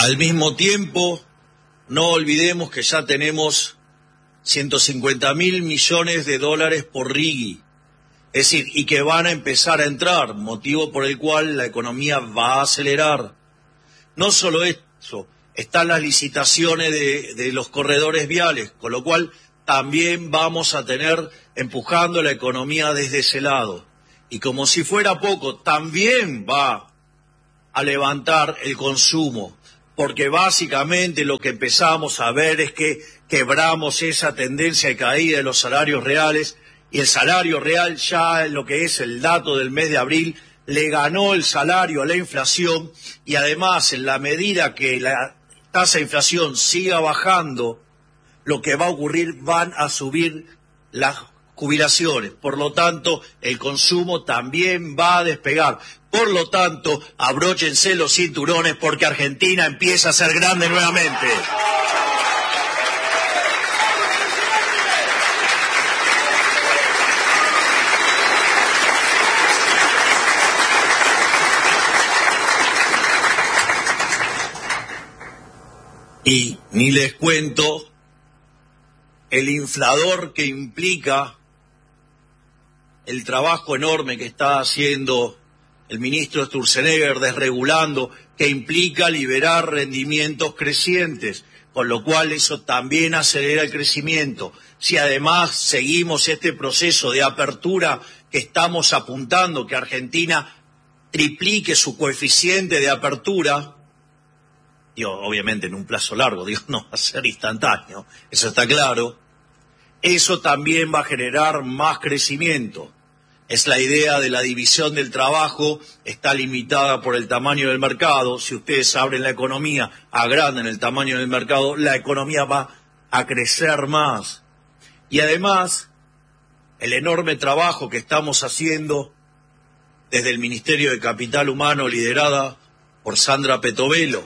Al mismo tiempo, no olvidemos que ya tenemos 150.000 millones de dólares por RIGI, es decir, y que van a empezar a entrar, motivo por el cual la economía va a acelerar. No solo eso, están las licitaciones de los corredores viales, con lo cual también vamos a tener empujando la economía desde ese lado. Y como si fuera poco, también va a levantar el consumo, porque básicamente lo que empezamos a ver es que quebramos esa tendencia de caída de los salarios reales, y el salario real ya en lo que es el dato del mes de abril le ganó el salario a la inflación, y además en la medida que la tasa de inflación siga bajando, lo que va a ocurrir, van a subir las jubilaciones. Por lo tanto, el consumo también va a despegar. Por lo tanto, abróchense los cinturones porque Argentina empieza a ser grande nuevamente. Y ni les cuento el inflador que implica el trabajo enorme que está haciendo el ministro Sturzenegger desregulando, que implica liberar rendimientos crecientes, con lo cual eso también acelera el crecimiento. Si además seguimos este proceso de apertura que estamos apuntando, que Argentina triplique su coeficiente de apertura, obviamente en un plazo largo, no va a ser instantáneo, eso está claro, eso también va a generar más crecimiento. Es la idea de la división del trabajo, está limitada por el tamaño del mercado. Si ustedes abren la economía, agranden el tamaño del mercado, la economía va a crecer más. Y además, el enorme trabajo que estamos haciendo desde el Ministerio de Capital Humano, liderada por Sandra Petovelo,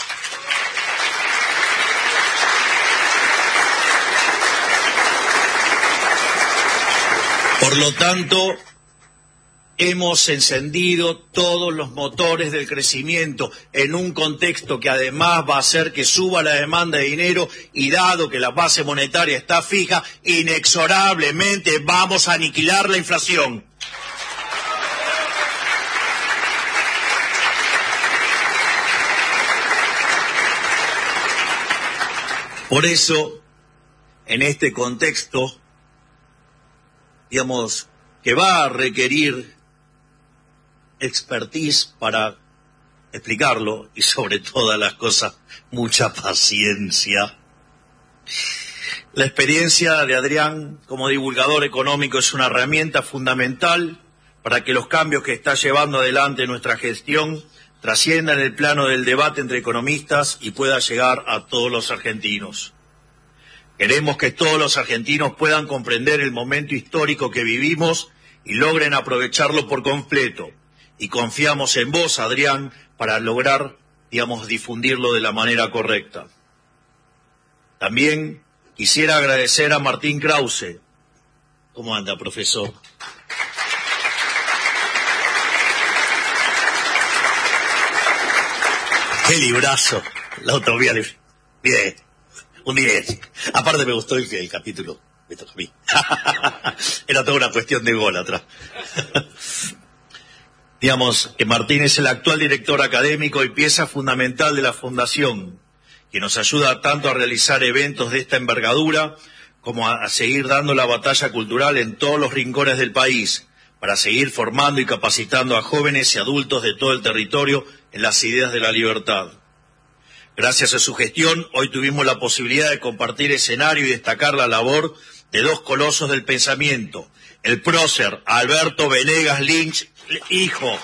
por lo tanto, hemos encendido todos los motores del crecimiento en un contexto que además va a hacer que suba la demanda de dinero, y dado que la base monetaria está fija, inexorablemente vamos a aniquilar la inflación. Por eso, en este contexto, que va a requerir expertise para explicarlo, y sobre todas las cosas, mucha paciencia. La experiencia de Adrián como divulgador económico es una herramienta fundamental para que los cambios que está llevando adelante nuestra gestión trasciendan el plano del debate entre economistas y pueda llegar a todos los argentinos. Queremos que todos los argentinos puedan comprender el momento histórico que vivimos y logren aprovecharlo por completo. Y confiamos en vos, Adrián, para lograr, difundirlo de la manera correcta. También quisiera agradecer a Martín Krause. ¿Cómo anda, profesor? ¡Qué librazo! La autovía libre. Bien. Un 10. Aparte me gustó el capítulo. Me toca a mí. Era toda una cuestión de gol atrás. Que Martín es el actual director académico y pieza fundamental de la Fundación, que nos ayuda tanto a realizar eventos de esta envergadura como a seguir dando la batalla cultural en todos los rincones del país, para seguir formando y capacitando a jóvenes y adultos de todo el territorio en las ideas de la libertad. Gracias a su gestión, hoy tuvimos la posibilidad de compartir escenario y destacar la labor de dos colosos del pensamiento, el prócer Alberto Venegas Lynch, hijo,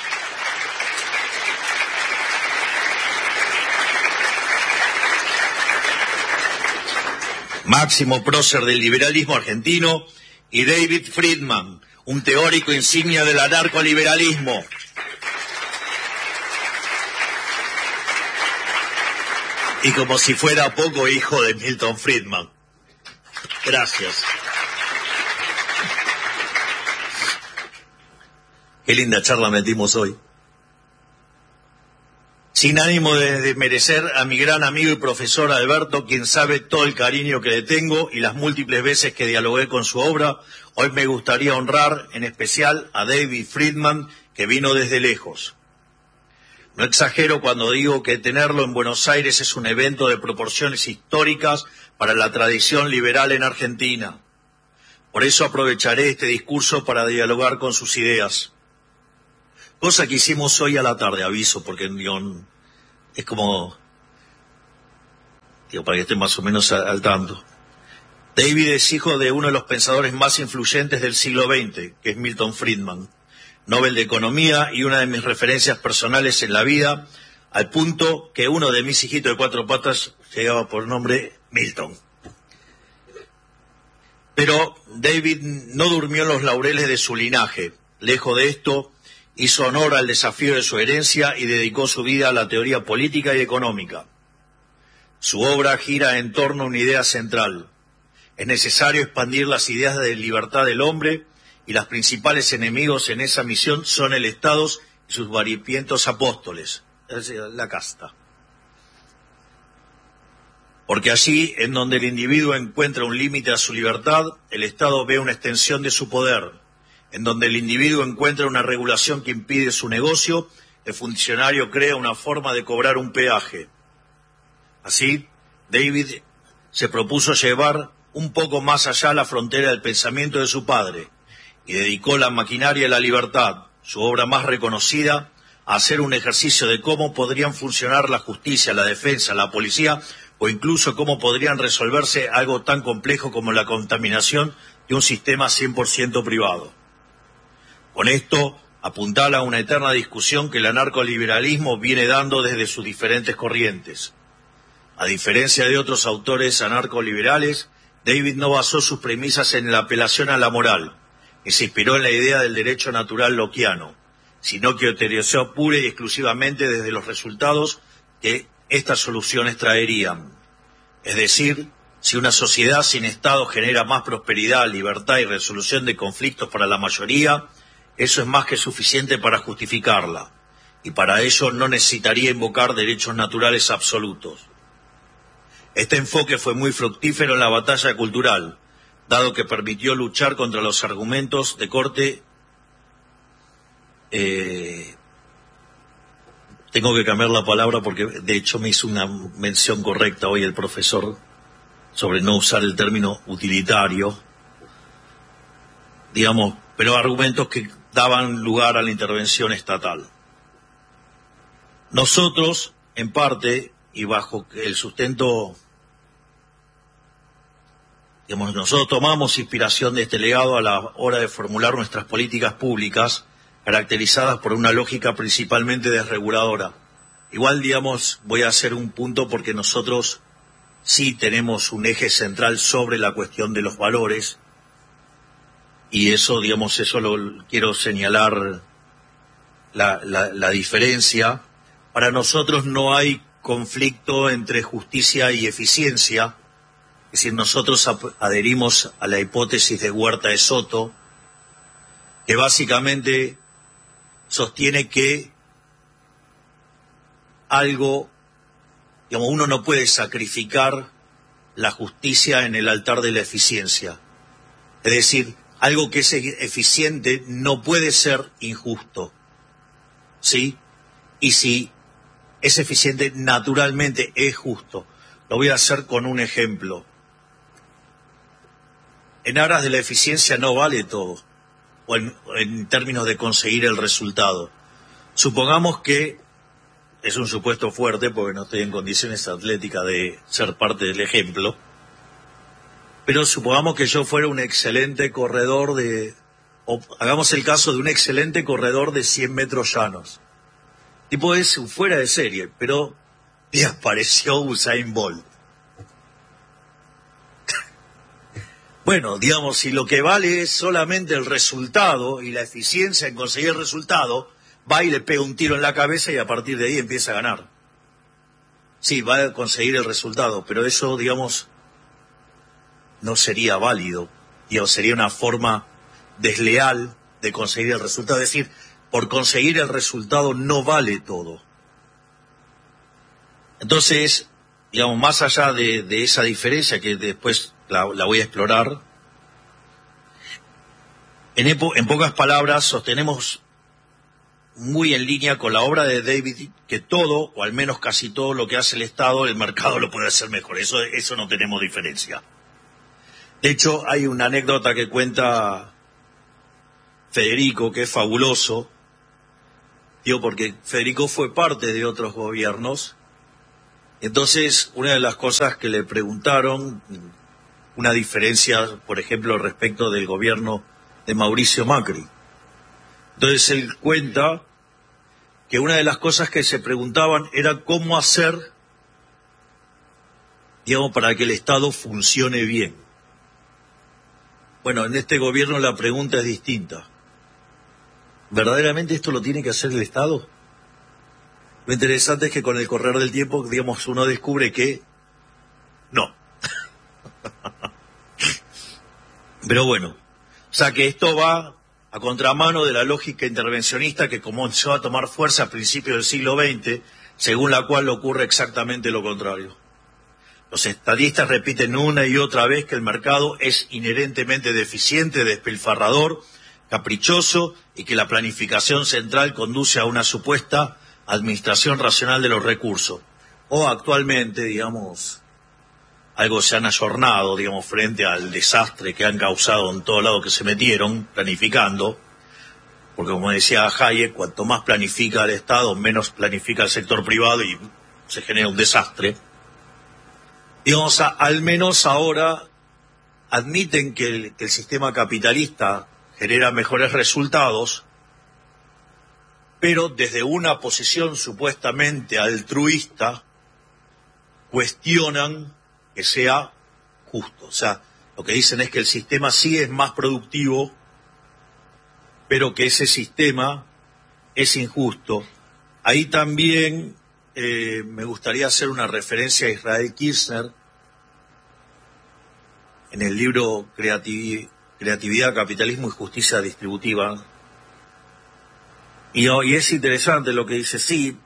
máximo prócer del liberalismo argentino, y David Friedman, un teórico insignia del anarcoliberalismo. Y como si fuera poco, hijo de Milton Friedman. Gracias. Qué linda charla metimos hoy. Sin ánimo de desmerecer a mi gran amigo y profesor Alberto, quien sabe todo el cariño que le tengo y las múltiples veces que dialogué con su obra, hoy me gustaría honrar en especial a David Friedman, que vino desde lejos. No exagero cuando digo que tenerlo en Buenos Aires es un evento de proporciones históricas para la tradición liberal en Argentina. Por eso aprovecharé este discurso para dialogar con sus ideas. Cosa que hicimos hoy a la tarde, aviso, porque es como, para que estén más o menos al tanto. David es hijo de uno de los pensadores más influyentes del siglo XX, que es Milton Friedman, Nobel de Economía y una de mis referencias personales en la vida, al punto que uno de mis hijitos de 4 patas llegaba por nombre Milton. Pero David no durmió en los laureles de su linaje. Lejos de esto, hizo honor al desafío de su herencia y dedicó su vida a la teoría política y económica. Su obra gira en torno a una idea central. Es necesario expandir las ideas de libertad del hombre y los principales enemigos en esa misión son el Estado y sus variopintos apóstoles, es decir, la casta. Porque allí, en donde el individuo encuentra un límite a su libertad, el Estado ve una extensión de su poder. En donde el individuo encuentra una regulación que impide su negocio, el funcionario crea una forma de cobrar un peaje. Así, David se propuso llevar un poco más allá la frontera del pensamiento de su padre y dedicó la maquinaria de la libertad, su obra más reconocida, a hacer un ejercicio de cómo podrían funcionar la justicia, la defensa, la policía o incluso cómo podrían resolverse algo tan complejo como la contaminación de un sistema 100% privado. Con esto apuntala a una eterna discusión que el anarcoliberalismo viene dando desde sus diferentes corrientes. A diferencia de otros autores anarcoliberales, David no basó sus premisas en la apelación a la moral, que se inspiró en la idea del derecho natural lockeano, sino que teorizó pura y exclusivamente desde los resultados que estas soluciones traerían. Es decir, si una sociedad sin Estado genera más prosperidad, libertad y resolución de conflictos para la mayoría, eso es más que suficiente para justificarla, y para ello no necesitaría invocar derechos naturales absolutos. Este enfoque fue muy fructífero en la batalla cultural, dado que permitió luchar contra los argumentos de corte. Tengo que cambiar la palabra porque de hecho me hizo una mención correcta hoy el profesor sobre no usar el término utilitario, pero argumentos que daban lugar a la intervención estatal. Nosotros, en parte, y bajo el sustento, nosotros tomamos inspiración de este legado a la hora de formular nuestras políticas públicas, caracterizadas por una lógica principalmente desreguladora. Igual, voy a hacer un punto porque nosotros sí tenemos un eje central sobre la cuestión de los valores, y eso, eso lo quiero señalar la diferencia. Para nosotros no hay conflicto entre justicia y eficiencia, es decir, nosotros adherimos a la hipótesis de Huerta de Soto, que básicamente sostiene que uno no puede sacrificar la justicia en el altar de la eficiencia. Es decir, algo que es eficiente no puede ser injusto, ¿sí? Y si es eficiente, naturalmente es justo. Lo voy a hacer con un ejemplo. En aras de la eficiencia no vale todo, o en términos de conseguir el resultado. Supongamos que, es un supuesto fuerte porque no estoy en condiciones atléticas de ser parte del ejemplo, pero supongamos que yo fuera un excelente corredor o hagamos el caso de un excelente corredor de 100 metros llanos. Tipo es fuera de serie, pero apareció Usain Bolt. Bueno, si lo que vale es solamente el resultado y la eficiencia en conseguir el resultado, va y le pega un tiro en la cabeza y a partir de ahí empieza a ganar. Sí, va a conseguir el resultado, pero eso, no sería válido. Sería una forma desleal de conseguir el resultado. Es decir, por conseguir el resultado no vale todo. Entonces, digamos, más allá de esa diferencia que después la voy a explorar, en pocas palabras sostenemos muy en línea con la obra de David que todo, o al menos casi todo lo que hace el Estado, el mercado lo puede hacer mejor. Eso no tenemos diferencia. De hecho, hay una anécdota que cuenta Federico, que es fabuloso, porque Federico fue parte de otros gobiernos. Entonces, una de las cosas que le preguntaron, una diferencia, por ejemplo, respecto del gobierno de Mauricio Macri. Entonces él cuenta que una de las cosas que se preguntaban era cómo hacer, para que el Estado funcione bien. Bueno, en este gobierno la pregunta es distinta. ¿Verdaderamente esto lo tiene que hacer el Estado? Lo interesante es que con el correr del tiempo, uno descubre que no. Pero bueno, o sea que esto va a contramano de la lógica intervencionista que comenzó a tomar fuerza a principios del siglo XX, según la cual ocurre exactamente lo contrario. Los estadistas repiten una y otra vez que el mercado es inherentemente deficiente, despilfarrador, caprichoso y que la planificación central conduce a una supuesta administración racional de los recursos. O actualmente, algo se han ayornado, frente al desastre que han causado en todo lado que se metieron planificando, porque como decía Hayek, cuanto más planifica el Estado, menos planifica el sector privado y se genera un desastre. Al menos ahora admiten que el sistema capitalista genera mejores resultados, pero desde una posición supuestamente altruista cuestionan que sea justo. O sea, lo que dicen es que el sistema sí es más productivo, pero que ese sistema es injusto. Ahí también me gustaría hacer una referencia a Israel Kirzner en el libro Creatividad, Capitalismo y Justicia Distributiva. Y es interesante lo que dice. Sí,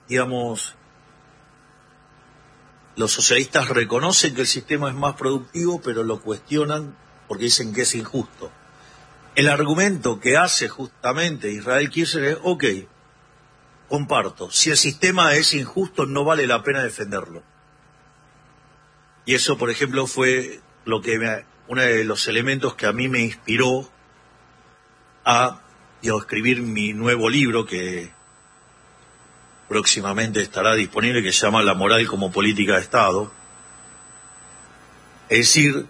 los socialistas reconocen que el sistema es más productivo, pero lo cuestionan porque dicen que es injusto. El argumento que hace justamente Israel Kirzner es, ok, comparto, si el sistema es injusto no vale la pena defenderlo. Y eso, por ejemplo, fue uno de los elementos que a mí me inspiró a escribir mi nuevo libro que próximamente estará disponible, que se llama La moral como política de Estado. Es decir,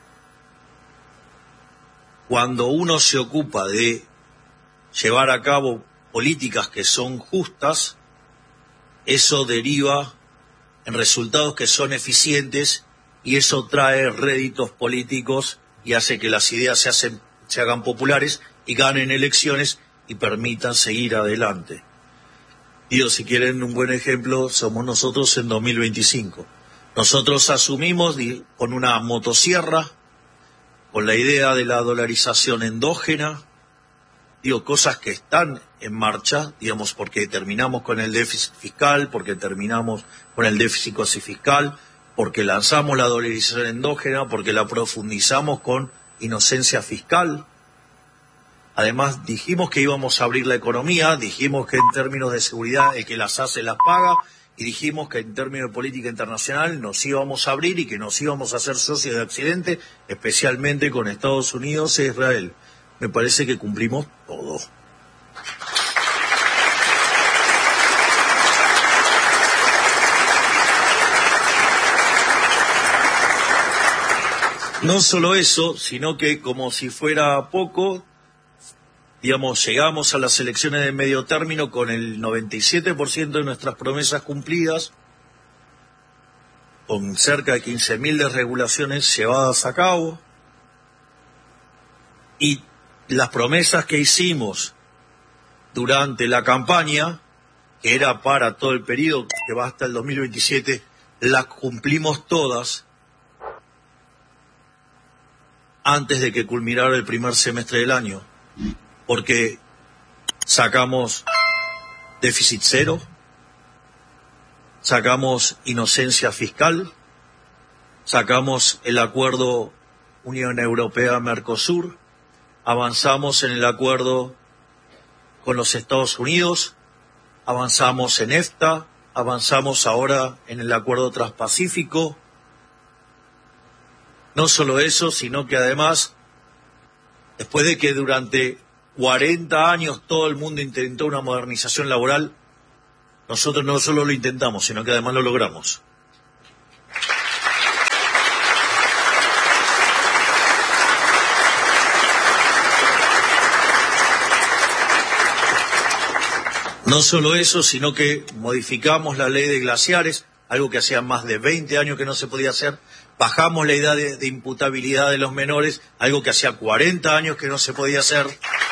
cuando uno se ocupa de llevar a cabo políticas que son justas, eso deriva en resultados que son eficientes y eso trae réditos políticos y hace que las ideas se hagan populares y ganen elecciones y permitan seguir adelante. Si quieren un buen ejemplo, somos nosotros en 2025. Nosotros asumimos con una motosierra, con la idea de la dolarización endógena, cosas que están en marcha, porque terminamos con el déficit fiscal, porque terminamos con el déficit cuasi fiscal, porque lanzamos la dolarización endógena, porque la profundizamos con inocencia fiscal. Además, dijimos que íbamos a abrir la economía, dijimos que en términos de seguridad el que las hace las paga, y dijimos que en términos de política internacional nos íbamos a abrir y que nos íbamos a hacer socios de Occidente, especialmente con Estados Unidos e Israel. Me parece que cumplimos todo. No solo eso, sino que como si fuera poco, llegamos a las elecciones de medio término con el 97% de nuestras promesas cumplidas, con cerca de 15.000 desregulaciones llevadas a cabo, y las promesas que hicimos durante la campaña, que era para todo el periodo que va hasta el 2027, las cumplimos todas antes de que culminara el primer semestre del año, porque sacamos déficit cero, sacamos inocencia fiscal, sacamos el acuerdo Unión Europea-Mercosur, avanzamos en el acuerdo con los Estados Unidos, avanzamos en EFTA, avanzamos ahora en el acuerdo transpacífico. No solo eso, sino que además, después de que durante 40 años todo el mundo intentó una modernización laboral, nosotros no solo lo intentamos, sino que además lo logramos. No solo eso, sino que modificamos la ley de glaciares, algo que hacía más de 20 años que no se podía hacer. Bajamos la edad de imputabilidad de los menores, algo que hacía 40 años que no se podía hacer.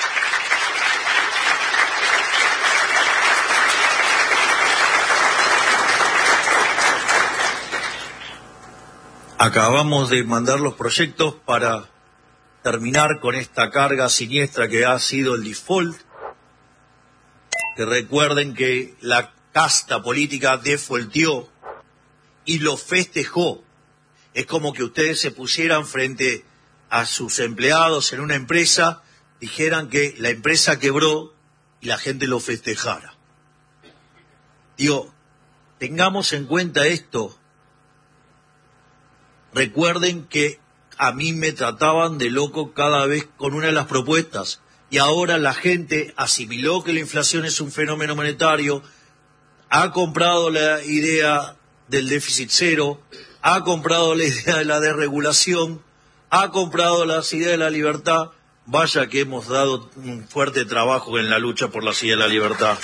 Acabamos de mandar los proyectos para terminar con esta carga siniestra que ha sido el default. Que recuerden que la casta política defaultió y lo festejó. Es como que ustedes se pusieran frente a sus empleados en una empresa, dijeran que la empresa quebró y la gente lo festejara. Digo, tengamos en cuenta esto. Recuerden que a mí me trataban de loco cada vez con una de las propuestas. Y ahora la gente asimiló que la inflación es un fenómeno monetario, ha comprado la idea del déficit cero, ha comprado la idea de la desregulación, ha comprado las ideas de la libertad. Vaya que hemos dado un fuerte trabajo en la lucha por las ideas de la libertad.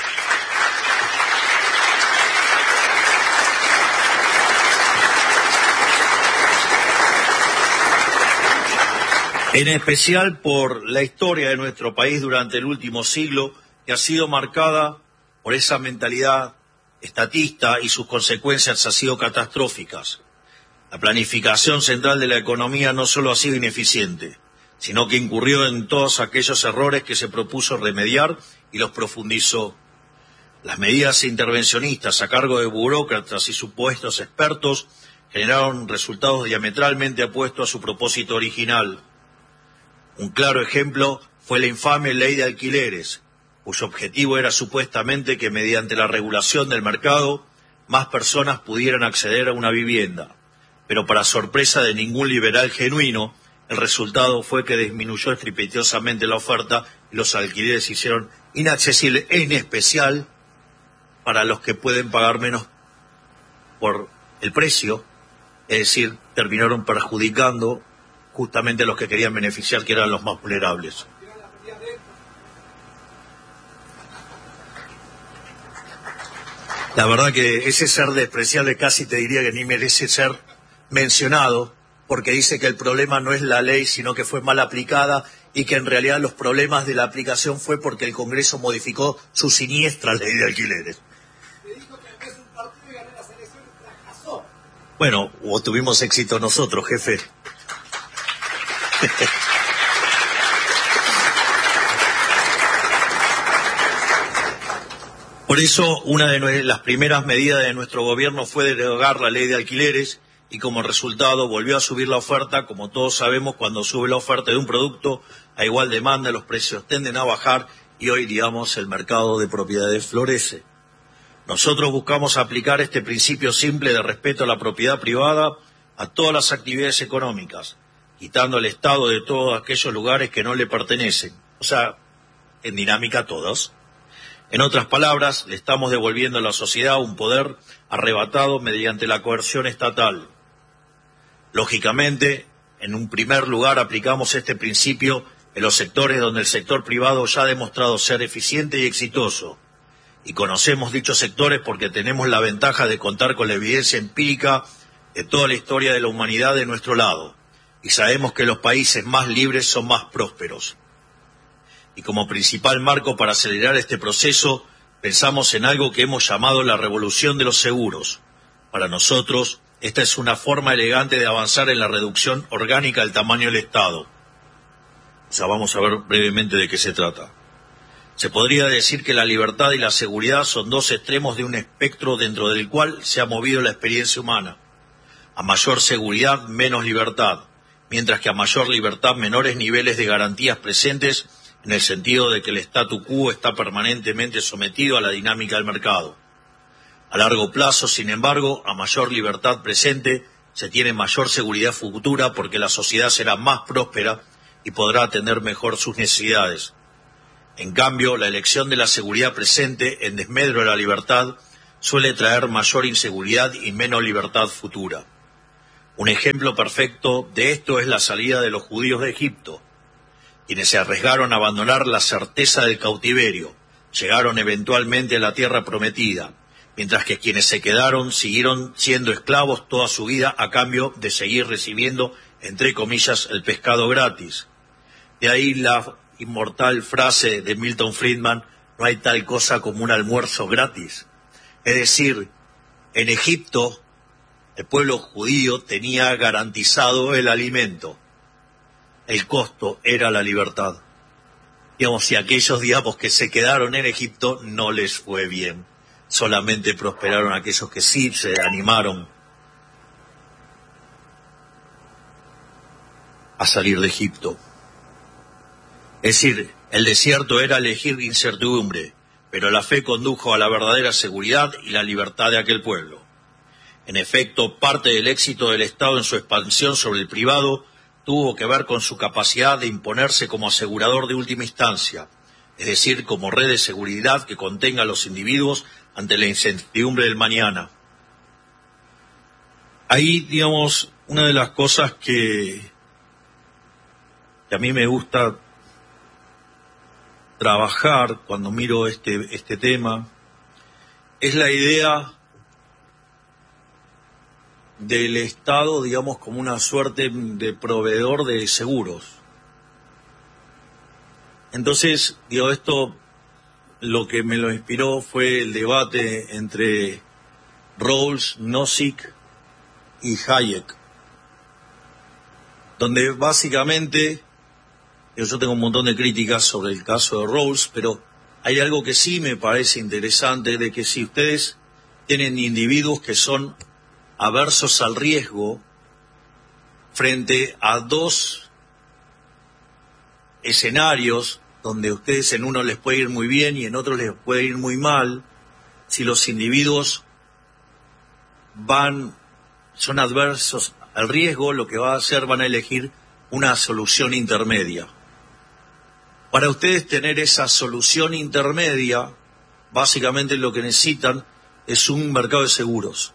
En especial por la historia de nuestro país durante el último siglo, que ha sido marcada por esa mentalidad estatista y sus consecuencias han sido catastróficas. La planificación central de la economía no solo ha sido ineficiente, sino que incurrió en todos aquellos errores que se propuso remediar y los profundizó. Las medidas intervencionistas a cargo de burócratas y supuestos expertos generaron resultados diametralmente opuestos a su propósito original. Un claro ejemplo fue la infame ley de alquileres, cuyo objetivo era supuestamente que mediante la regulación del mercado más personas pudieran acceder a una vivienda. Pero para sorpresa de ningún liberal genuino, el resultado fue que disminuyó estrepitosamente la oferta y los alquileres se hicieron inaccesibles, en especial para los que pueden pagar menos por el precio, es decir, terminaron perjudicando justamente a los que querían beneficiar, que eran los más vulnerables. La verdad que ese ser despreciable casi te diría que ni merece ser mencionado, porque dice que el problema no es la ley, sino que fue mal aplicada y que en realidad los problemas de la aplicación fue porque el Congreso modificó su siniestra ley de alquileres. Me dijo que en vez de un partido y ganar las elecciones fracasó. Bueno, o tuvimos éxito nosotros, jefe. Por eso, una de las primeras medidas de nuestro gobierno fue derogar la ley de alquileres y como resultado volvió a subir la oferta. Como todos sabemos, cuando sube la oferta de un producto a igual demanda, los precios tienden a bajar y hoy, digamos, el mercado de propiedades florece. Nosotros buscamos aplicar este principio simple de respeto a la propiedad privada a todas las actividades económicas, quitando al Estado de todos aquellos lugares que no le pertenecen, o sea, en dinámica todos. En otras palabras, le estamos devolviendo a la sociedad un poder arrebatado mediante la coerción estatal. Lógicamente, en un primer lugar aplicamos este principio en los sectores donde el sector privado ya ha demostrado ser eficiente y exitoso. Y conocemos dichos sectores porque tenemos la ventaja de contar con la evidencia empírica de toda la historia de la humanidad de nuestro lado. Y sabemos que los países más libres son más prósperos. Y como principal marco para acelerar este proceso, pensamos en algo que hemos llamado la revolución de los seguros. Para nosotros, esta es una forma elegante de avanzar en la reducción orgánica del tamaño del Estado. O sea, vamos a ver brevemente de qué se trata. Se podría decir que la libertad y la seguridad son dos extremos de un espectro dentro del cual se ha movido la experiencia humana. A mayor seguridad, menos libertad, mientras que a mayor libertad, menores niveles de garantías presentes, en el sentido de que el statu quo está permanentemente sometido a la dinámica del mercado. A largo plazo, sin embargo, a mayor libertad presente, se tiene mayor seguridad futura porque la sociedad será más próspera y podrá atender mejor sus necesidades. En cambio, la elección de la seguridad presente en desmedro de la libertad suele traer mayor inseguridad y menos libertad futura. Un ejemplo perfecto de esto es la salida de los judíos de Egipto, quienes se arriesgaron a abandonar la certeza del cautiverio, llegaron eventualmente a la tierra prometida, mientras que quienes se quedaron siguieron siendo esclavos toda su vida a cambio de seguir recibiendo, entre comillas, el pescado gratis. De ahí la inmortal frase de Milton Friedman: no hay tal cosa como un almuerzo gratis. Es decir, en Egipto el pueblo judío tenía garantizado el alimento. El costo era la libertad. Digamos, si aquellos, que se quedaron en Egipto no les fue bien. Solamente prosperaron aquellos que sí se animaron a salir de Egipto. Es decir, el desierto era elegir incertidumbre, pero la fe condujo a la verdadera seguridad y la libertad de aquel pueblo. En efecto, parte del éxito del Estado en su expansión sobre el privado tuvo que ver con su capacidad de imponerse como asegurador de última instancia, es decir, como red de seguridad que contenga a los individuos ante la incertidumbre del mañana. Ahí, una de las cosas que a mí me gusta trabajar cuando miro este tema es la idea del Estado, como una suerte de proveedor de seguros. Entonces, esto lo que me lo inspiró fue el debate entre Rawls, Nozick y Hayek, donde básicamente, yo tengo un montón de críticas sobre el caso de Rawls, pero hay algo que sí me parece interesante, de que si ustedes tienen individuos que son aversos al riesgo frente a dos escenarios donde ustedes en uno les puede ir muy bien y en otro les puede ir muy mal, si los individuos son adversos al riesgo, lo que va a hacer, van a elegir una solución intermedia. Para ustedes tener esa solución intermedia, básicamente lo que necesitan es un mercado de seguros.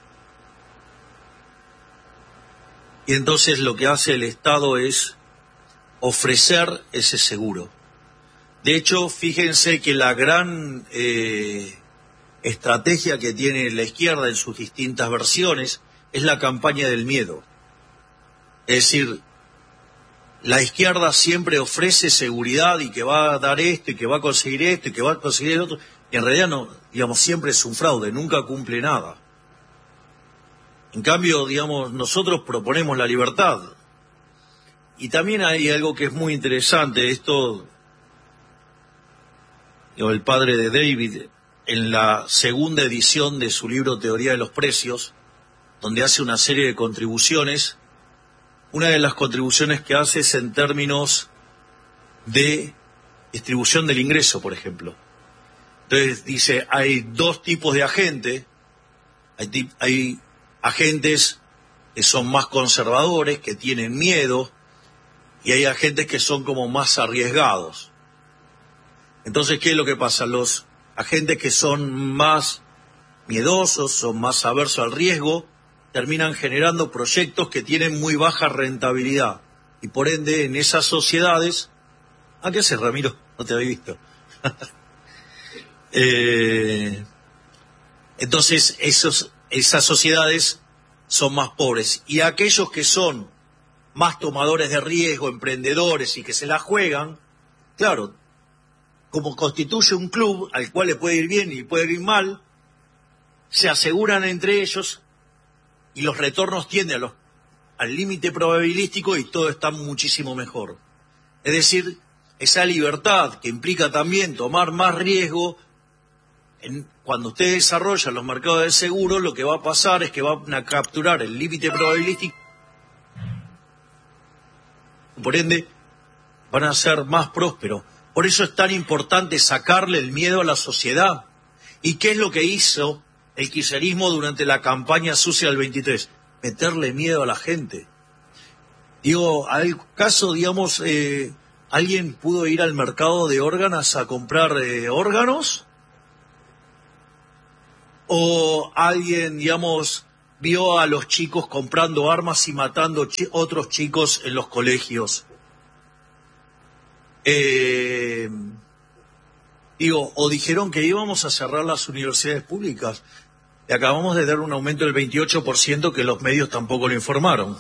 Y entonces lo que hace el Estado es ofrecer ese seguro. De hecho, fíjense que la gran estrategia que tiene la izquierda en sus distintas versiones es la campaña del miedo. Es decir, la izquierda siempre ofrece seguridad y que va a dar esto y que va a conseguir esto y que va a conseguir el otro, y en realidad no, siempre es un fraude, nunca cumple nada. En cambio, nosotros proponemos la libertad. Y también hay algo que es muy interesante, esto, el padre de David, en la segunda edición de su libro Teoría de los Precios, donde hace una serie de contribuciones. Una de las contribuciones que hace es en términos de distribución del ingreso, por ejemplo. Entonces dice, hay dos tipos de agentes, hay agentes que son más conservadores, que tienen miedo, y hay agentes que son como más arriesgados. Entonces, ¿qué es lo que pasa? Los agentes que son más miedosos, son más aversos al riesgo, terminan generando proyectos que tienen muy baja rentabilidad. Y por ende, en esas sociedades... ¿Ah, qué haces, Ramiro? No te había visto. Entonces, esas sociedades son más pobres. Y aquellos que son más tomadores de riesgo, emprendedores y que se la juegan, claro, como constituye un club al cual le puede ir bien y puede ir mal, se aseguran entre ellos y los retornos tienden al límite probabilístico y todo está muchísimo mejor. Es decir, esa libertad que implica también tomar más riesgo, cuando usted desarrolla los mercados de seguros, lo que va a pasar es que van a capturar el límite probabilístico, por ende van a ser más prósperos. Por eso es tan importante sacarle el miedo a la sociedad. ¿Y qué es lo que hizo el kirchnerismo durante la campaña sucia del 23? Meterle miedo a la gente. Digo, al caso, digamos, ¿alguien pudo ir al mercado de órganos a comprar órganos? ¿O alguien, digamos, vio a los chicos comprando armas y matando otros chicos en los colegios? O dijeron que íbamos a cerrar las universidades públicas. Y acabamos de dar un aumento del 28% que los medios tampoco lo informaron.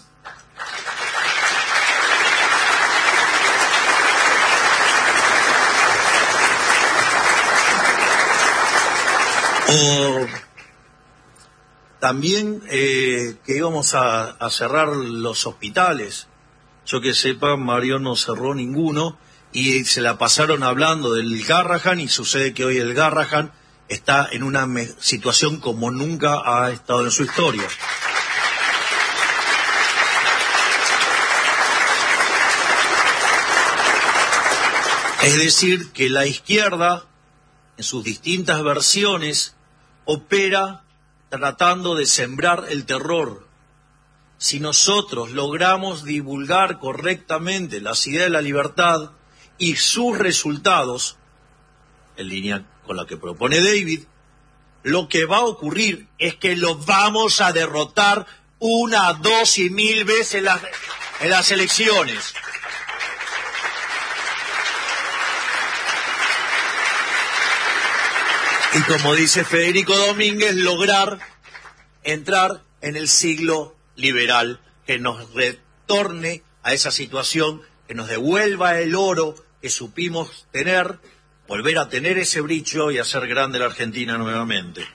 O también que íbamos a cerrar los hospitales. Yo que sepa, Mario no cerró ninguno y se la pasaron hablando del Garrahan, y sucede que hoy el Garrahan está en una situación como nunca ha estado en su historia. Es decir, que la izquierda, en sus distintas versiones, opera tratando de sembrar el terror. Si nosotros logramos divulgar correctamente las ideas de la libertad y sus resultados, en línea con la que propone David, lo que va a ocurrir es que los vamos a derrotar 1, 2 y 1000 veces en las elecciones. Y como dice Federico Domínguez, lograr entrar en el siglo liberal, que nos retorne a esa situación, que nos devuelva el oro que supimos tener, volver a tener ese brillo y hacer grande la Argentina nuevamente.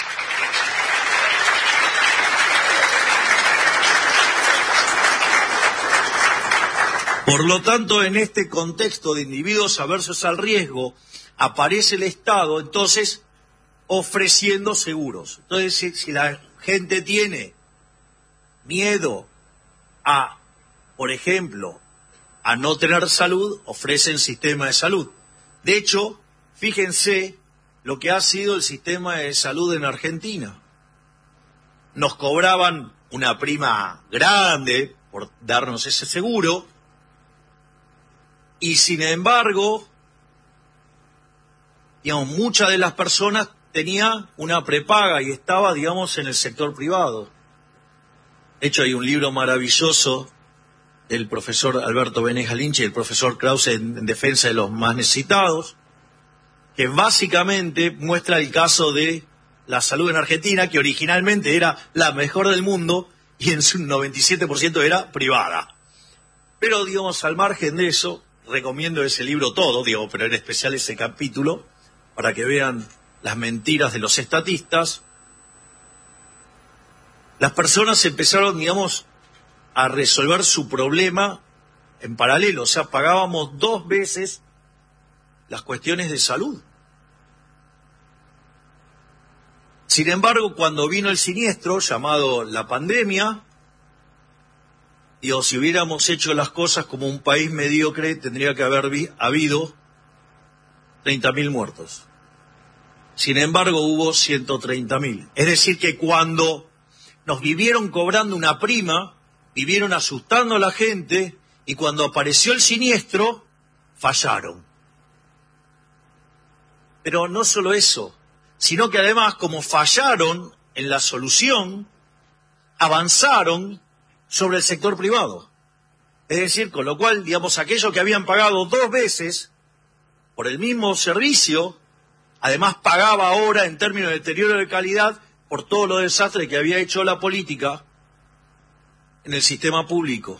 Por lo tanto, en este contexto de individuos aversos al riesgo, aparece el Estado, entonces, ofreciendo seguros. Entonces, si la gente tiene miedo a, por ejemplo, a no tener salud, ofrecen sistema de salud. De hecho, fíjense lo que ha sido el sistema de salud en Argentina. Nos cobraban una prima grande por darnos ese seguro, y sin embargo, digamos, muchas de las personas tenía una prepaga y estaba, digamos, en el sector privado. De hecho, hay un libro maravilloso del profesor Alberto Beneja Lynch y el profesor Krause en defensa de los más necesitados, que básicamente muestra el caso de la salud en Argentina, que originalmente era la mejor del mundo y en su 97% era privada. Pero, digamos, al margen de eso, recomiendo ese libro todo, digo, pero en especial ese capítulo, para que vean las mentiras de los estatistas. Las personas empezaron, digamos, a resolver su problema en paralelo, o sea, pagábamos 2 veces las cuestiones de salud. Sin embargo, cuando vino el siniestro llamado la pandemia, digo, si hubiéramos hecho las cosas como un país mediocre, tendría que haber habido 30.000 muertos. Sin embargo, hubo 130.000. Es decir, que cuando nos vivieron cobrando una prima, vivieron asustando a la gente, y cuando apareció el siniestro, fallaron. Pero no solo eso, sino que además, como fallaron en la solución, avanzaron sobre el sector privado. Es decir, con lo cual, digamos, aquellos que habían pagado 2 veces por el mismo servicio, además pagaba ahora en términos de deterioro de calidad por todo lo desastre que había hecho la política en el sistema público.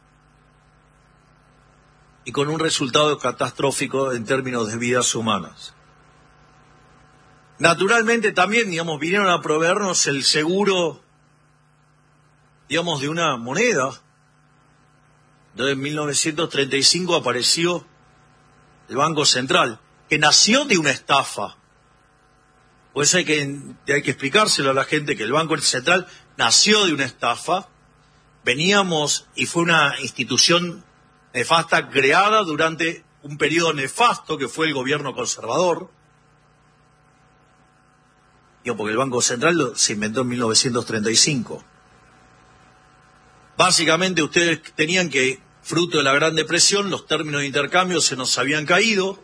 Y con un resultado catastrófico en términos de vidas humanas. Naturalmente también, digamos, vinieron a proveernos el seguro, digamos, de una moneda. Entonces en 1935 apareció el Banco Central, que nació de una estafa. Por eso hay que explicárselo a la gente que el Banco Central nació de una estafa. Veníamos, y fue una institución nefasta creada durante un periodo nefasto que fue el gobierno conservador. Porque el Banco Central se inventó en 1935. Básicamente ustedes tenían que, fruto de la Gran Depresión, los términos de intercambio se nos habían caído.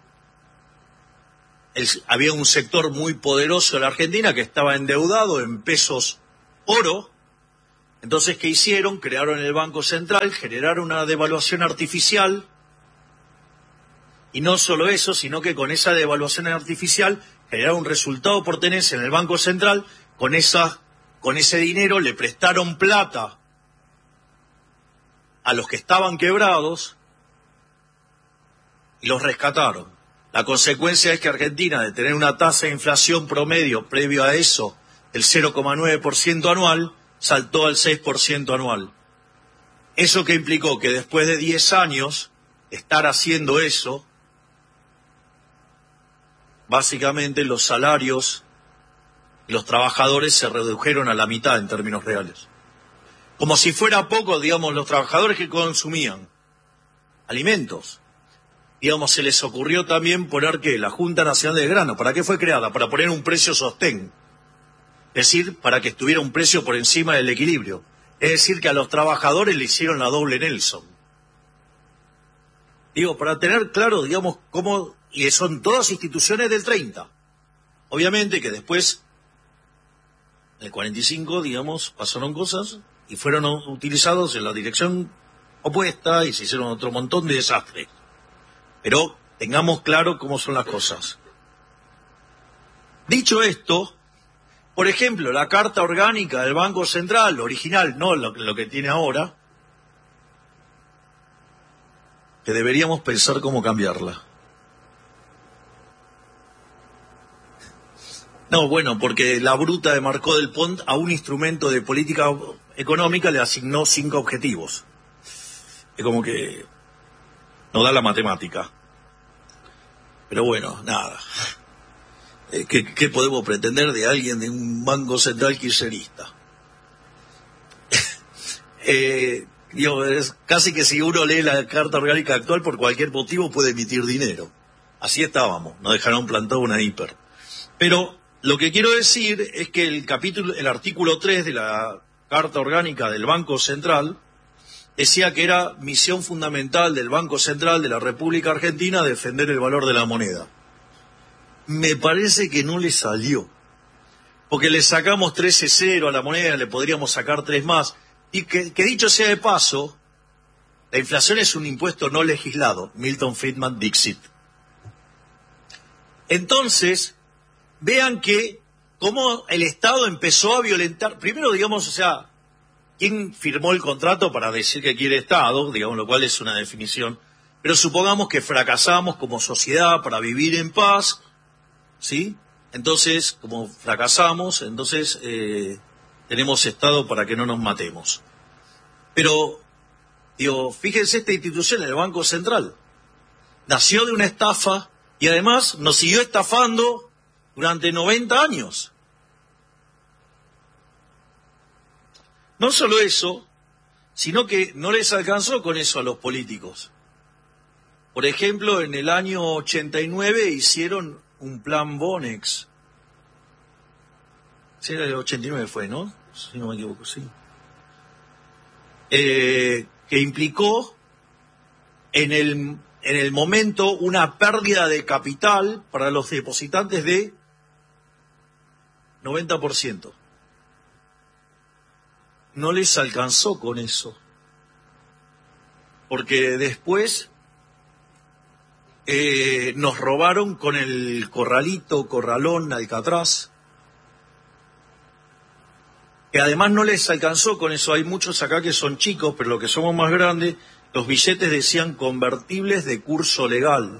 Había un sector muy poderoso de la Argentina que estaba endeudado en pesos oro. Entonces, ¿qué hicieron? Crearon el Banco Central, generaron una devaluación artificial. Y no solo eso, sino que con esa devaluación artificial generaron un resultado por tenencia en el Banco Central. Con ese dinero le prestaron plata a los que estaban quebrados y los rescataron. La consecuencia es que Argentina, de tener una tasa de inflación promedio previo a eso del 0,9% anual, saltó al 6% anual. ¿Eso que implicó? Que después de 10 años de estar haciendo eso, básicamente los salarios de los trabajadores se redujeron a la mitad en términos reales. Como si fuera poco, digamos, los trabajadores que consumían alimentos, digamos, se les ocurrió también poner que la Junta Nacional del Grano, ¿para qué fue creada? Para poner un precio sostén, es decir, para que estuviera un precio por encima del equilibrio. Es decir, que a los trabajadores le hicieron la doble Nelson. Digo, para tener claro, digamos, cómo, y son todas instituciones del 30. Obviamente que después, en el 45, digamos, pasaron cosas y fueron utilizados en la dirección opuesta y se hicieron otro montón de desastres. Pero tengamos claro cómo son las cosas. Dicho esto, por ejemplo, la Carta Orgánica del Banco Central, original, no lo que tiene ahora, que deberíamos pensar cómo cambiarla. No, bueno, porque la bruta de Marcó del Pont a un instrumento de política económica le asignó 5 objetivos. Es como que no da la matemática. Pero bueno, nada. ¿Qué podemos pretender de alguien de un Banco Central kirchnerista? Es casi que si uno lee la Carta Orgánica actual, por cualquier motivo puede emitir dinero. Así estábamos, nos dejaron plantado una hiper. Pero lo que quiero decir es que el artículo 3 de la Carta Orgánica del Banco Central decía que era misión fundamental del Banco Central de la República Argentina defender el valor de la moneda. Me parece que no le salió, porque le sacamos 13,0 a la moneda, le podríamos sacar 3 más, y que dicho sea de paso, la inflación es un impuesto no legislado, Milton Friedman Dixit. Entonces, vean que cómo el Estado empezó a violentar, primero digamos, o sea, ¿quién firmó el contrato para decir que quiere Estado? Digamos, lo cual es una definición. Pero supongamos que fracasamos como sociedad para vivir en paz, ¿sí? Entonces, como fracasamos, entonces tenemos Estado para que no nos matemos. Pero, digo, fíjense esta institución, el Banco Central, nació de una estafa y además nos siguió estafando durante 90 años. No solo eso, sino que no les alcanzó con eso a los políticos. Por ejemplo, en el año 89 hicieron un plan Bonex. Sí, era el 89 fue, ¿no? Si no me equivoco, sí. Que implicó en el momento una pérdida de capital para los depositantes de 90%. No les alcanzó con eso, porque después nos robaron con el corralón, Alcatraz, que además no les alcanzó con eso. Hay muchos acá que son chicos, pero los que somos más grandes, los billetes decían convertibles de curso legal.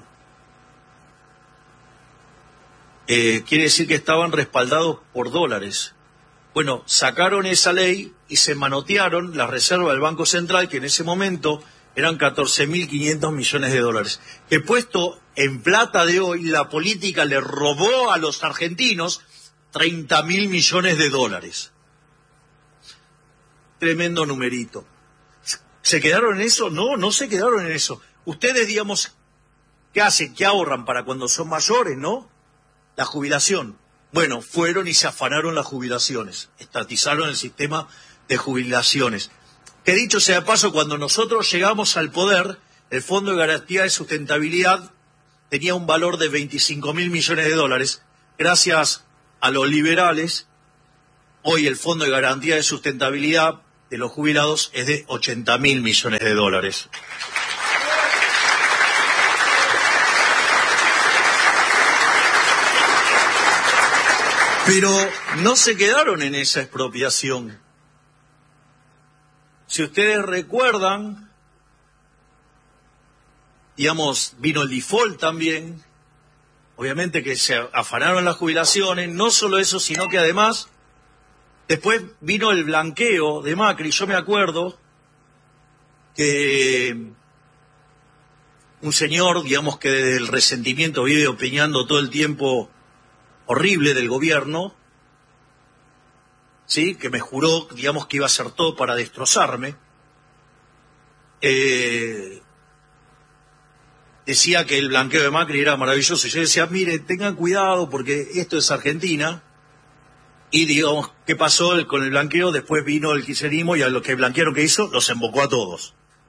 Quiere decir que estaban respaldados por dólares. Bueno, sacaron esa ley y se manotearon la reserva del Banco Central, que en ese momento eran 14.500 millones de dólares. Que puesto en plata de hoy, la política le robó a los argentinos 30.000 millones de dólares. Tremendo numerito. ¿Se quedaron en eso? No, no se quedaron en eso. Ustedes, digamos, ¿qué hacen? ¿Qué ahorran para cuando son mayores, no? La jubilación. Bueno, fueron y se afanaron las jubilaciones. Estatizaron el sistema de jubilaciones. Que dicho sea de paso, cuando nosotros llegamos al poder, el Fondo de Garantía de Sustentabilidad tenía un valor de 25.000 millones de dólares. Gracias a los liberales, hoy el Fondo de Garantía de Sustentabilidad de los jubilados es de 80.000 millones de dólares. Pero no se quedaron en esa expropiación. Si ustedes recuerdan, digamos, vino el default también, obviamente que se afanaron las jubilaciones, no solo eso, sino que además, después vino el blanqueo de Macri. Yo me acuerdo que un señor, digamos, que desde el resentimiento vive opinando todo el tiempo horrible del gobierno, ¿sí? Que me juró, digamos, que iba a hacer todo para destrozarme. Decía que el blanqueo de Macri era maravilloso. Y yo decía, mire, tengan cuidado porque esto es Argentina. Y digamos, ¿qué pasó con el blanqueo? Después vino el kirchnerismo y a los que blanquearon, ¿qué hizo? Los embocó a todos.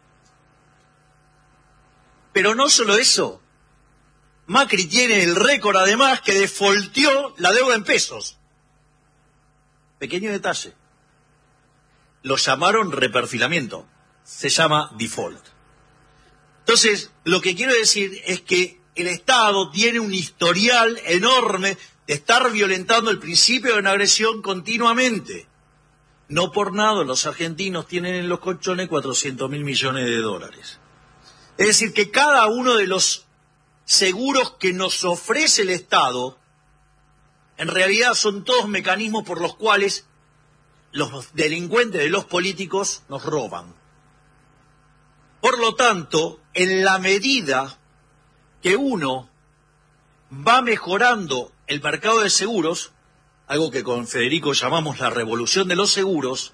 Pero no solo eso. Macri tiene el récord, además, que defaulteó la deuda en pesos. Pequeño detalle. Lo llamaron reperfilamiento. Se llama default. Entonces, lo que quiero decir es que el Estado tiene un historial enorme de estar violentando el principio de una agresión continuamente. No por nada los argentinos tienen en los colchones 400.000 millones de dólares. Es decir, que cada uno de los seguros que nos ofrece el Estado, en realidad son todos mecanismos por los cuales los delincuentes de los políticos nos roban. Por lo tanto, en la medida que uno va mejorando el mercado de seguros, algo que con Federico llamamos la revolución de los seguros,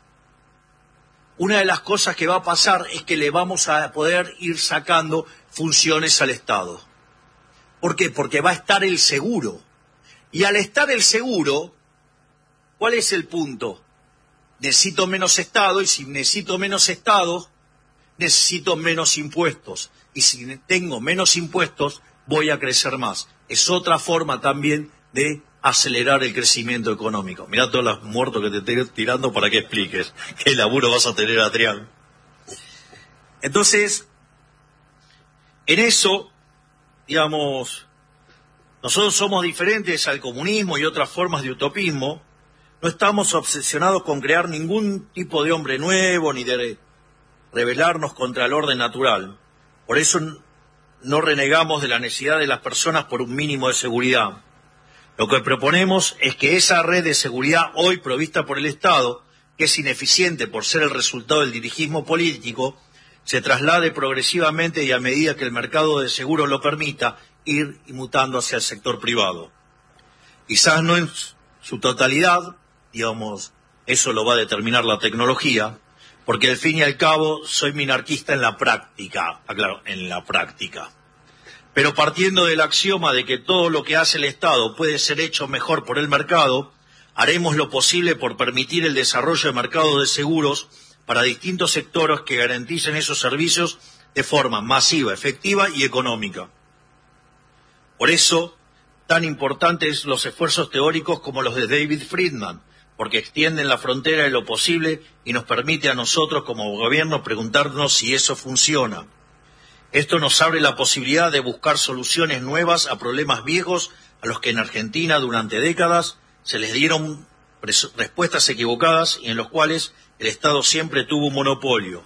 una de las cosas que va a pasar es que le vamos a poder ir sacando funciones al Estado. ¿Por qué? Porque va a estar el seguro. Y al estar el seguro, ¿cuál es el punto? Necesito menos Estado, y si necesito menos Estado, necesito menos impuestos. Y si tengo menos impuestos, voy a crecer más. Es otra forma también de acelerar el crecimiento económico. Mirá todos los muertos que te estoy tirando para que expliques qué laburo vas a tener, Adrián. Entonces, en eso, digamos, nosotros somos diferentes al comunismo y otras formas de utopismo. No estamos obsesionados con crear ningún tipo de hombre nuevo ni de rebelarnos contra el orden natural. Por eso no renegamos de la necesidad de las personas por un mínimo de seguridad. Lo que proponemos es que esa red de seguridad hoy provista por el Estado, que es ineficiente por ser el resultado del dirigismo político, se traslade progresivamente y a medida que el mercado de seguros lo permita, ir mutando hacia el sector privado. Quizás no en su totalidad, digamos, eso lo va a determinar la tecnología, porque al fin y al cabo soy minarquista en la práctica, aclaro, en la práctica. Pero partiendo del axioma de que todo lo que hace el Estado puede ser hecho mejor por el mercado, haremos lo posible por permitir el desarrollo de mercados de seguros para distintos sectores que garanticen esos servicios de forma masiva, efectiva y económica. Por eso, tan importantes los esfuerzos teóricos como los de David Friedman, porque extienden la frontera de lo posible y nos permite a nosotros como gobierno preguntarnos si eso funciona. Esto nos abre la posibilidad de buscar soluciones nuevas a problemas viejos a los que en Argentina durante décadas se les dieron respuestas equivocadas y en los cuales el Estado siempre tuvo un monopolio.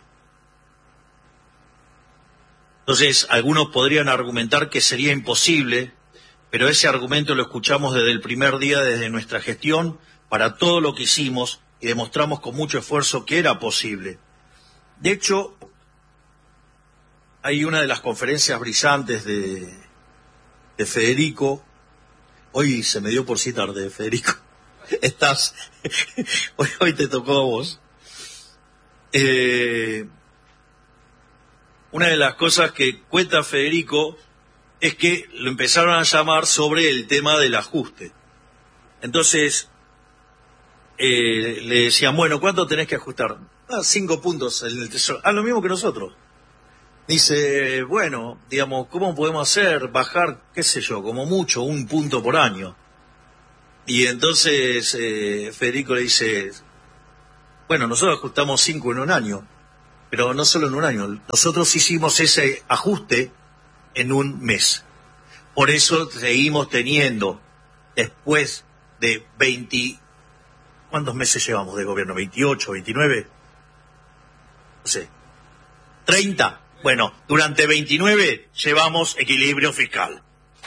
Entonces, algunos podrían argumentar que sería imposible, pero ese argumento lo escuchamos desde el primer día, desde nuestra gestión, para todo lo que hicimos y demostramos con mucho esfuerzo que era posible. De hecho, hay una de las conferencias brillantes de Federico. Hoy se me dio por sí tarde, Federico. Hoy te tocó a vos. Una de las cosas que cuenta Federico es que lo empezaron a llamar sobre el tema del ajuste. Entonces, le decían, bueno, ¿cuánto tenés que ajustar? 5 puntos en el tesoro. Lo mismo que nosotros. Dice, bueno, digamos, ¿cómo podemos hacer? Bajar, qué sé yo, como mucho, 1 punto por año. Y entonces Federico le dice, bueno, nosotros ajustamos 5 en un año, pero no solo en un año. Nosotros hicimos ese ajuste en un mes. Por eso seguimos teniendo, después de 20... ¿Cuántos meses llevamos de gobierno? ¿28, 29? No sé. ¿30? Bueno, durante 29 llevamos equilibrio fiscal.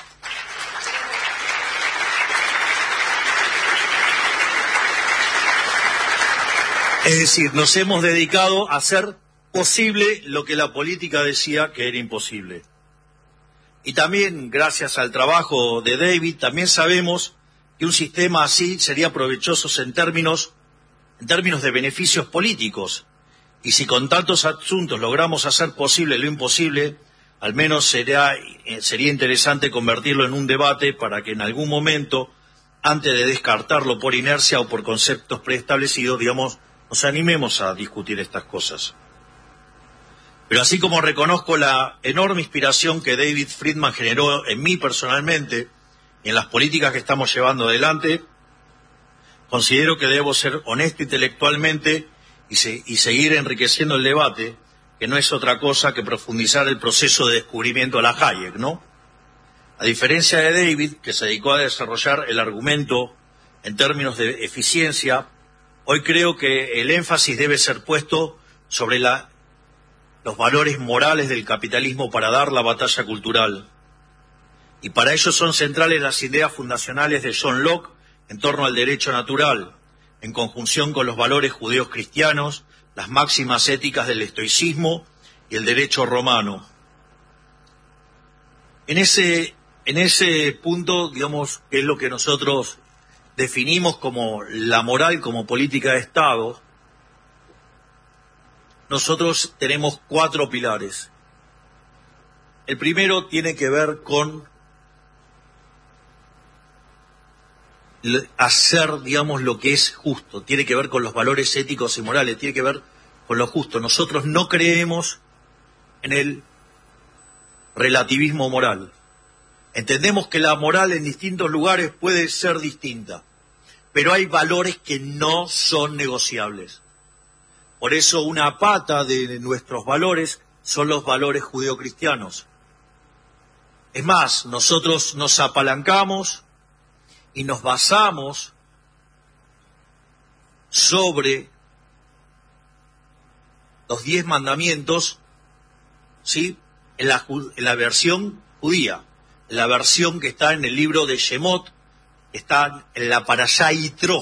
Es decir, nos hemos dedicado a hacer posible lo que la política decía que era imposible. Y también, gracias al trabajo de David, también sabemos que un sistema así sería provechoso en términos de beneficios políticos. Y si con tantos asuntos logramos hacer posible lo imposible, al menos sería interesante convertirlo en un debate para que en algún momento, antes de descartarlo por inercia o por conceptos preestablecidos, digamos, nos animemos a discutir estas cosas. Pero así como reconozco la enorme inspiración que David Friedman generó en mí personalmente y en las políticas que estamos llevando adelante, considero que debo ser honesto intelectualmente y seguir enriqueciendo el debate, que no es otra cosa que profundizar el proceso de descubrimiento a la Hayek, ¿no? A diferencia de David, que se dedicó a desarrollar el argumento en términos de eficiencia, hoy creo que el énfasis debe ser puesto sobre los valores morales del capitalismo para dar la batalla cultural. Y para ello son centrales las ideas fundacionales de John Locke en torno al derecho natural, en conjunción con los valores judeos cristianos, las máximas éticas del estoicismo y el derecho romano. En ese punto, digamos, que es lo que nosotros definimos como la moral como política de Estado, nosotros tenemos 4 pilares. El primero tiene que ver con hacer, digamos, lo que es justo, tiene que ver con los valores éticos y morales, tiene que ver con lo justo. Nosotros no creemos en el relativismo moral. Entendemos que la moral en distintos lugares puede ser distinta, pero hay valores que no son negociables. Por eso una pata de nuestros valores son los valores judeocristianos. Es más, nosotros nos apalancamos y nos basamos sobre los 10 mandamientos, ¿sí?, en la versión judía, en la versión que está en el libro de Shemot, está en la Parashá Yitro,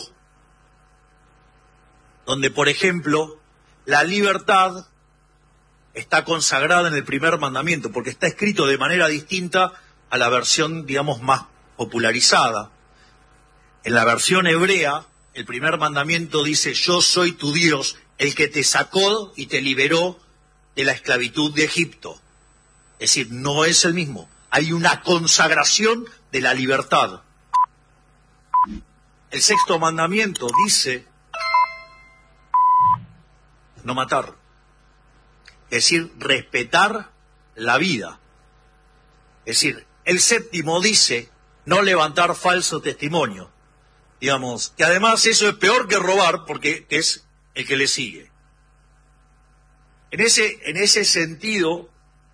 donde, por ejemplo, la libertad está consagrada en el primer mandamiento, porque está escrito de manera distinta a la versión, digamos, más popularizada. En la versión hebrea, el primer mandamiento dice, yo soy tu Dios, el que te sacó y te liberó de la esclavitud de Egipto. Es decir, no es el mismo. Hay una consagración de la libertad. El sexto mandamiento dice, no matar. Es decir, respetar la vida. Es decir, el séptimo dice, no levantar falso testimonio. Digamos, que además eso es peor que robar porque es el que le sigue. En ese sentido,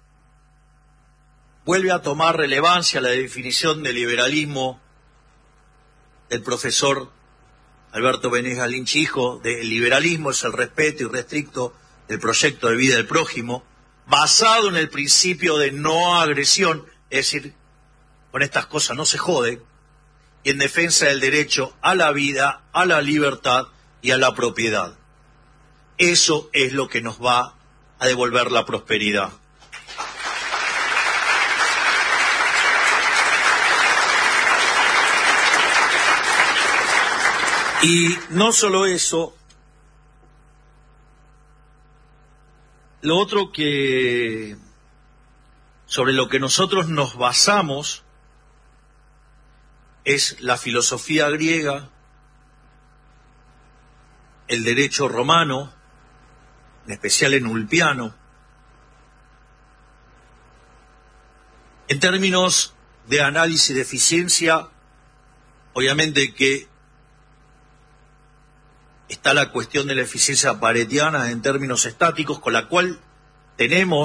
vuelve a tomar relevancia la definición de liberalismo del profesor Alberto Benes Lynch, hijo. El liberalismo es el respeto irrestricto del proyecto de vida del prójimo, basado en el principio de no agresión, es decir, con estas cosas no se jode, y en defensa del derecho a la vida, a la libertad y a la propiedad. Eso es lo que nos va a devolver la prosperidad. Y no solo eso, lo otro que sobre lo que nosotros nos basamos es la filosofía griega, el derecho romano, en especial en Ulpiano. En términos de análisis de eficiencia, obviamente que está la cuestión de la eficiencia paretiana en términos estáticos, con la cual tenemos